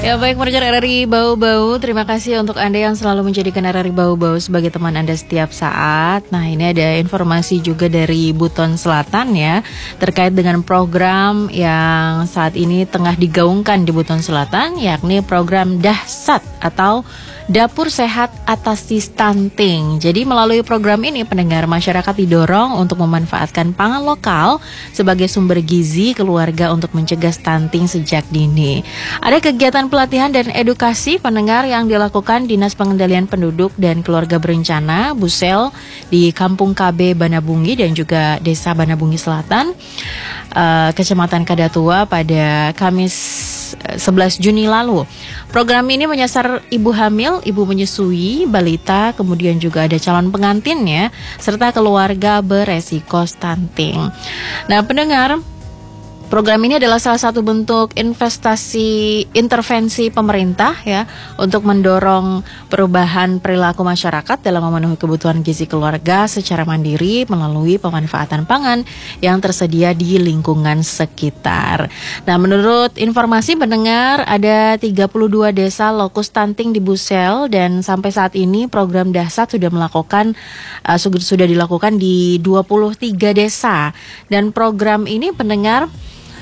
Ya baik, pendengar RRI Bau-Bau, terima kasih untuk Anda yang selalu menjadikan RRI Bau-Bau sebagai teman Anda setiap saat. Nah, ini ada informasi juga dari Buton Selatan ya, terkait dengan program yang saat ini tengah digaungkan di Buton Selatan, yakni program Dahsyat atau Dapur Sehat Atasi Stunting. Jadi melalui program ini pendengar, masyarakat didorong untuk memanfaatkan pangan lokal sebagai sumber gizi keluarga untuk mencegah stunting sejak dini. Ada kegiatan pelatihan dan edukasi pendengar yang dilakukan Dinas Pengendalian Penduduk dan Keluarga Berencana Busel di Kampung KB Banabungi dan juga Desa Banabungi Selatan, Kecamatan Kadatua pada Kamis 11 Juni lalu. Program ini menyasar ibu hamil, ibu menyusui, balita, kemudian juga ada calon pengantinnya, serta keluarga beresiko stunting. Nah, pendengar, program ini adalah salah satu bentuk intervensi pemerintah ya untuk mendorong perubahan perilaku masyarakat dalam memenuhi kebutuhan gizi keluarga secara mandiri melalui pemanfaatan pangan yang tersedia di lingkungan sekitar. Nah, menurut informasi pendengar, ada 32 desa lokus stunting di Busel dan sampai saat ini program Dahsyat sudah dilakukan di 23 desa. Dan program ini pendengar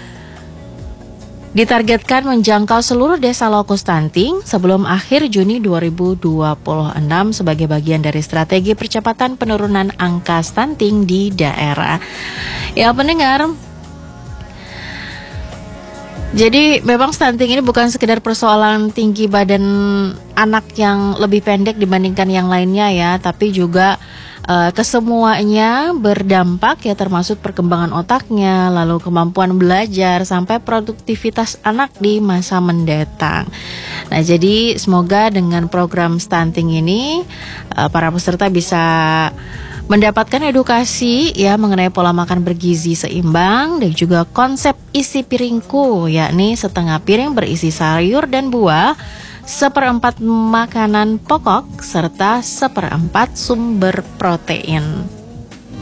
ditargetkan menjangkau seluruh desa lokus stunting sebelum akhir Juni 2026 sebagai bagian dari strategi percepatan penurunan angka stunting di daerah. Ya pendengar, jadi memang stunting ini bukan sekedar persoalan tinggi badan anak yang lebih pendek dibandingkan yang lainnya ya, tapi juga kesemuanya berdampak ya, termasuk perkembangan otaknya, lalu kemampuan belajar sampai produktivitas anak di masa mendatang. Nah, jadi semoga dengan program stunting ini para peserta bisa mendapatkan edukasi ya mengenai pola makan bergizi seimbang dan juga konsep isi piringku, yakni setengah piring berisi sayur dan buah, 1/4 makanan pokok, serta 1/4 sumber protein.